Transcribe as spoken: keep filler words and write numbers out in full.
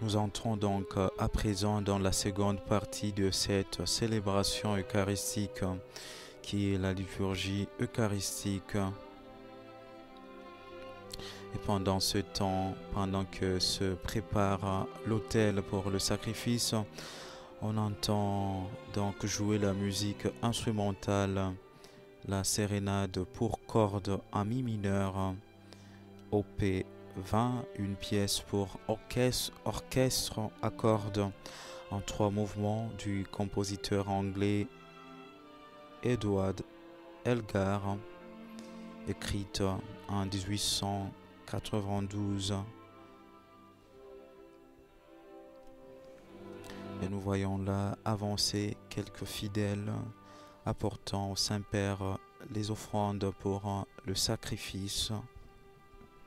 Nous entrons donc euh, à présent dans la seconde partie de cette célébration eucharistique euh, qui est la liturgie eucharistique. Et pendant ce temps, pendant que se prépare l'autel pour le sacrifice, on entend donc jouer la musique instrumentale, la sérénade pour cordes en mi mineur, O P vingt, une pièce pour orchestre, orchestre à cordes en trois mouvements du compositeur anglais Edward Elgar, écrite en dix-huit cent quatre-vingt-douze. Et nous voyons là avancer quelques fidèles apportant au Saint-Père les offrandes pour le sacrifice.